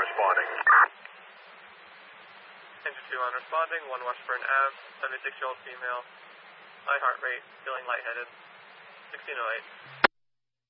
responding. Engine 2 on responding, 1 Washburn Ave, 76-year-old female, high heart rate, feeling lightheaded, 1608.